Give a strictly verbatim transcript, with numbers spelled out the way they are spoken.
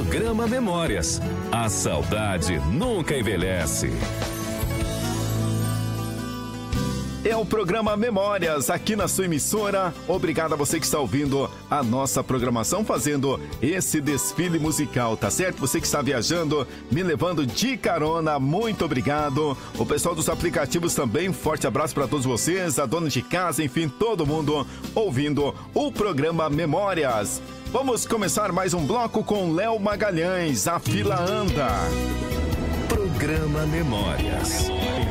Programa Memórias. A saudade nunca envelhece. É o programa Memórias, aqui na sua emissora. Obrigado a você que está ouvindo a nossa programação, fazendo esse desfile musical, tá certo? Você que está viajando, me levando de carona, muito obrigado. O pessoal dos aplicativos também, um forte abraço para todos vocês, a dona de casa, enfim, todo mundo ouvindo o programa Memórias. Vamos começar mais um bloco com Léo Magalhães, A Fila Anda. Programa Memórias.